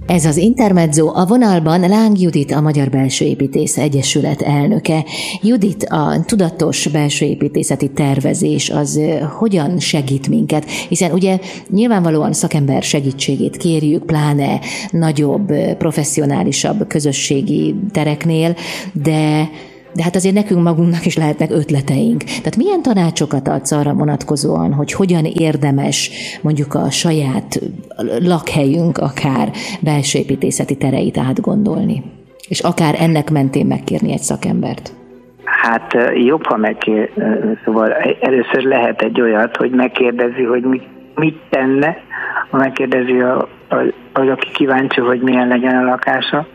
Ez az Intermezzo, a vonalban Láng Judit, a Magyar Belsőépítész Egyesület elnöke. Judit, a tudatos belsőépítészeti tervezés az hogyan segít minket? Hiszen ugye nyilvánvalóan szakember segítségét kérjük, pláne nagyobb, professzionálisabb közösségi tereknél, de hát azért nekünk magunknak is lehetnek ötleteink. Tehát milyen tanácsokat adsz arra vonatkozóan, hogy hogyan érdemes mondjuk a saját lakhelyünk akár belsőépítészeti tereit átgondolni? És akár ennek mentén megkérni egy szakembert? Hát jobb, ha szóval először lehet egy olyat, hogy megkérdezi, hogy mit tenne, ha megkérdezi az, aki kíváncsi, hogy milyen legyen a lakása.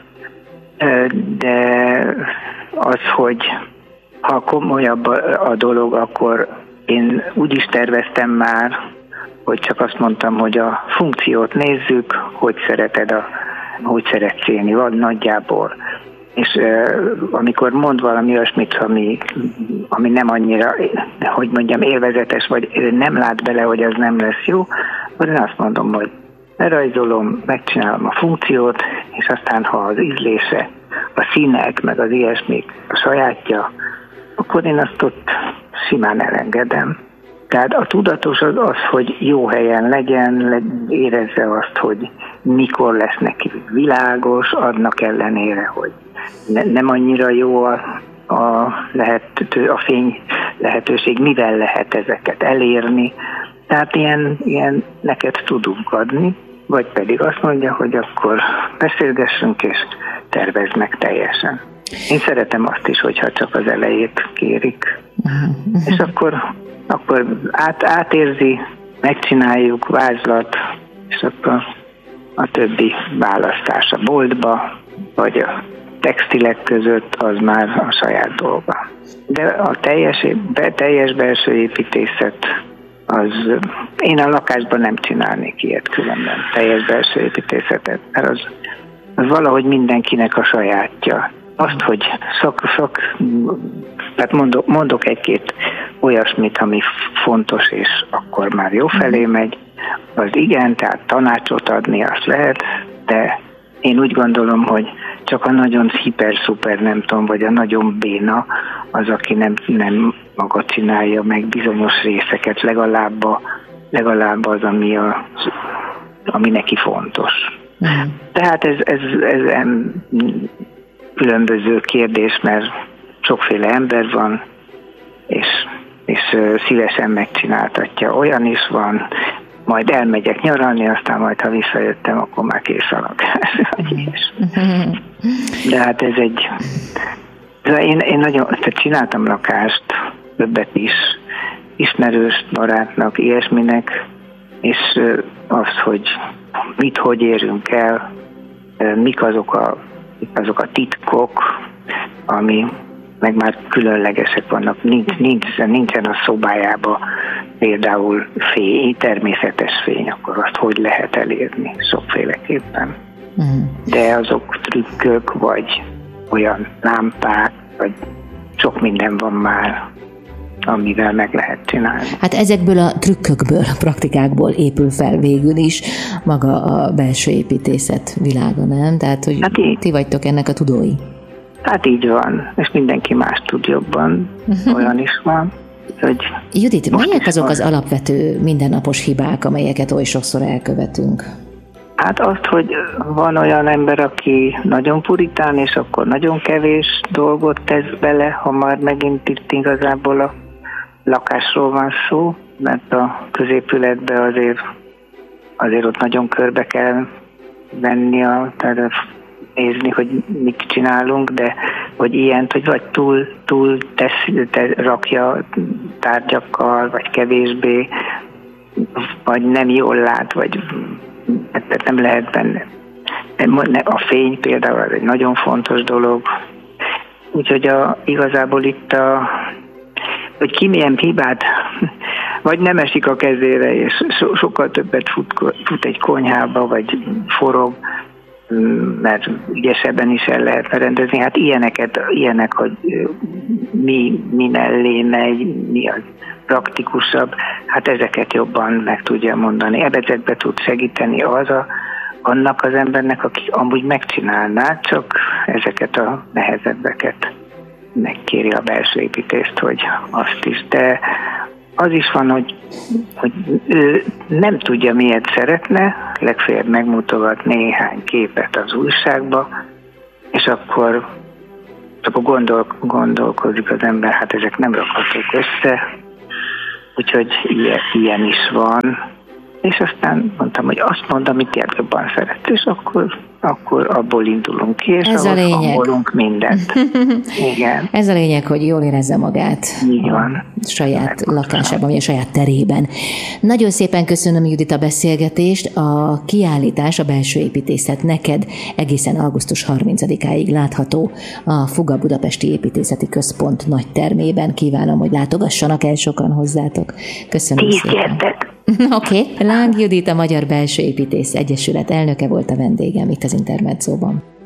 De az, hogy ha komolyabb a dolog, akkor én úgy is terveztem már, hogy csak azt mondtam, hogy a funkciót nézzük, hogy szeretsz élni, vagy nagyjából. És amikor mond valami olyasmit, ami nem annyira, hogy mondjam, élvezetes, vagy nem lát bele, hogy az nem lesz jó, akkor én azt mondom, hogy lerajzolom, megcsinálom a funkciót, és aztán, ha az ízlése, a színek, meg az ilyesmik a sajátja, akkor én azt ott simán elengedem. Tehát a tudatos az, hogy jó helyen legyen, érezze azt, hogy mikor lesz neki világos, annak ellenére, hogy nem annyira jó a fény lehetőség, mivel lehet ezeket elérni. Tehát ilyen neked tudunk adni, vagy pedig azt mondja, hogy akkor beszélgessünk és tervezd meg teljesen. Én szeretem azt is, hogyha csak az elejét kérik. És akkor átérzi, megcsináljuk, vázlat, és akkor a többi választás a boltba, vagy a textilek között, az már a saját dolga. De a teljes belső építészet, én a lakásban nem csinálnék ilyet különben, teljes belső építészetet, mert az valahogy mindenkinek a sajátja. Azt, hogy tehát mondok egy-két olyasmit, ami fontos, és akkor már jó felé megy, az igen, tehát tanácsot adni azt lehet, de én úgy gondolom, hogy csak a nagyon hiper-szuper, nem tudom, vagy a nagyon béna az, aki nem maga csinálja meg bizonyos részeket, legalább az, ami neki fontos. Tehát ez különböző kérdés, mert sokféle ember van, és szívesen megcsináltatja. Olyan is van, majd elmegyek nyaralni, aztán majd, ha visszajöttem, akkor már kész a lakás. De hát ez én nagyon csináltam lakást, többet is, ismerős barátnak, ilyesminek, és az, hogy hogy érünk el, mik azok a titkok, ami meg már különlegesek vannak. Nincsen a szobájában például természetes fény, akkor azt hogy lehet elérni sokféleképpen. De azok trükkök, vagy olyan lámpák, vagy sok minden van már, amivel meg lehet csinálni. Hát ezekből a trükkökből, a praktikákból épül fel végül is maga a belső építészet világa, nem? Tehát, hogy hát ti vagytok ennek a tudói. Hát így van, és mindenki más tud jobban, olyan is van. Judit, melyek azok az alapvető mindennapos hibák, amelyeket oly sokszor elkövetünk? Hát azt, hogy van olyan ember, aki nagyon puritán, és akkor nagyon kevés dolgot tesz bele, ha már megint itt igazából a lakásról van szó, mert a középületbe azért ott nagyon körbe kell venni, tehát nézni, hogy mit csinálunk, de hogy ilyent, hogy vagy túl rakja tárgyakkal, vagy kevésbé, vagy nem jól lát, vagy nem lehet benne. A fény például az egy nagyon fontos dolog. Úgyhogy igazából itt hogy ki milyen hibát, vagy nem esik a kezére, és sokkal többet fut egy konyhába, vagy forog, mert ügyesebben is el lehetne rendezni. Hát ilyenek, hogy mi mellé megy, mi az praktikusabb, hát ezeket jobban meg tudja mondani. Ezekbe tud segíteni annak az embernek, aki amúgy megcsinálná, csak ezeket a nehezebbeket megkéri a belső építészt, hogy azt is. De az is van, hogy ő nem tudja, miért szeretne, legfeljebb megmutogat néhány képet az újságba, és akkor gondolkozik az ember, hát ezek nem rakhatók össze, úgyhogy ilyen is van. És aztán mondtam, hogy azt mondom, amit jobban szeret, és akkor abból indulunk ki, és hangolunk mindent. Igen. Ez a lényeg, hogy jól érezze magát. Így van. Saját lakásában, vagy a saját terében. Nagyon szépen köszönöm, Judit, a beszélgetést. A kiállítás, a belső építészet neked egészen augusztus 30-áig látható a Fuga Budapesti Építészeti Központ nagy termében. Kívánom, hogy látogassanak el sokan hozzátok. Köszönöm szépen. Oké. Láng Judit, a Magyar Belső Építész Egyesület elnöke volt a vendégem itt az Intermedzóban.